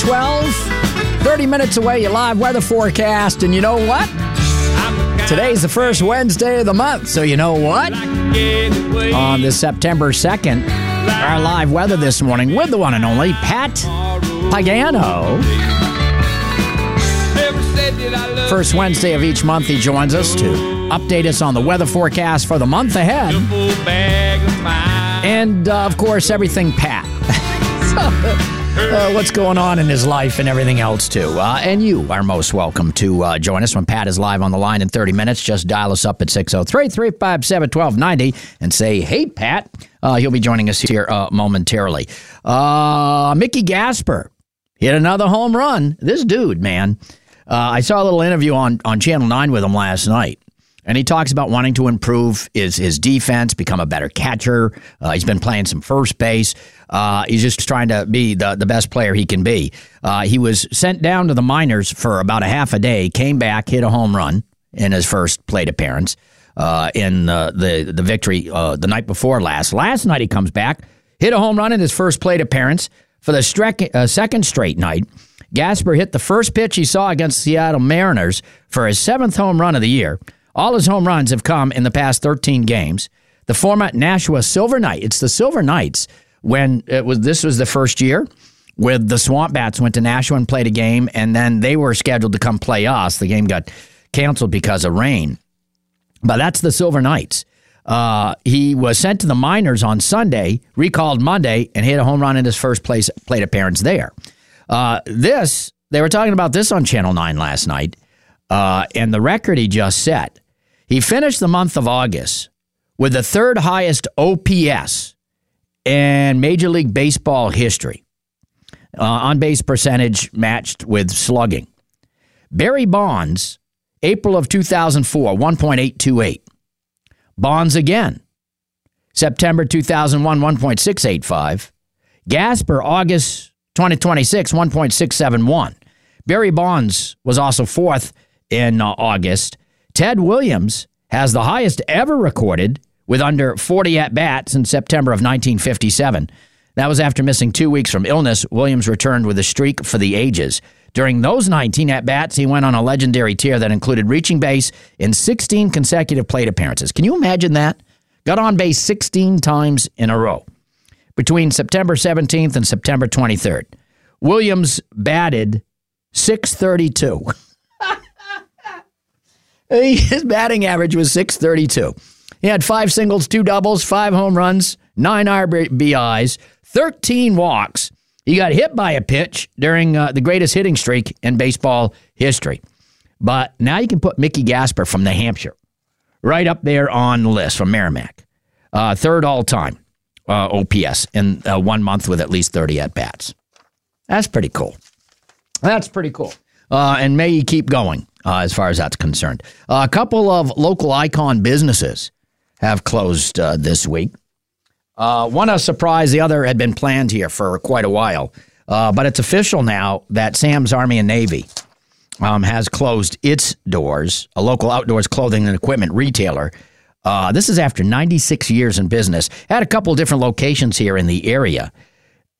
12. 30 minutes away, your live weather forecast. And you know what? Today's the first Wednesday of the month. So you know what? On this September 2nd, our live weather this morning with the one and only Pat Pagano. First Wednesday of each month, he joins us to update us on the weather forecast for the month ahead. And, of course, everything Pat. What's going on in his life and everything else, too. And you are most welcome to join us when Pat is live on the line in 30 minutes. Just dial us up at 603-357-1290 and say, hey, Pat. He'll be joining us here momentarily. Mickey Gasper hit another home run. This dude, man. I saw a little interview on Channel 9 with him last night. And he talks about wanting to improve his defense, become a better catcher. He's been playing some first base. He's just trying to be the best player he can be. He was sent down to the minors for about a half a day, came back, hit a home run in his first plate appearance in the victory the night before last. Last night he comes back, hit a home run in his first plate appearance for the second straight night. Gasper hit the first pitch he saw against the Seattle Mariners for his 7th home run of the year. All his home runs have come in the past 13 games. The former Nashua Silver Knight, it's the Silver Knights, this was the first year with the Swamp Bats went to Nashua and played a game, and then they were scheduled to come play us. The game got canceled because of rain. But that's the Silver Knights. He was sent to the minors on Sunday, recalled Monday, and hit a home run in his first plate appearance there. They were talking about this on Channel 9 last night, and the record he just set. He finished the month of August with the third highest OPS in Major League Baseball history. On-base percentage matched with slugging. Barry Bonds, April of 2004, 1.828. Bonds again, September 2001, 1.685. Gasper, August 2026, 1.671. Barry Bonds was also 4th in August. Ted Williams has the highest ever recorded with under 40 at-bats in September of 1957. That was after missing 2 weeks from illness. Williams returned with a streak for the ages. During those 19 at-bats, he went on a legendary tear that included reaching base in 16 consecutive plate appearances. Can you imagine that? Got on base 16 times in a row between September 17th and September 23rd. Williams batted .632. His batting average was .632. He had 5 singles, 2 doubles, 5 home runs, 9 RBIs, 13 walks. He got hit by a pitch during the greatest hitting streak in baseball history. But now you can put Mickey Gasper from New Hampshire right up there on the list from Merrimack. Third all-time OPS in 1 month with at least 30 at-bats. That's pretty cool. And may he keep going as far as that's concerned. A couple of local icon businesses have closed this week. One a surprise, the other had been planned here for quite a while. But it's official now that Sam's Army and Navy has closed its doors, a local outdoors clothing and equipment retailer. This is after 96 years in business. Had a couple different locations here in the area.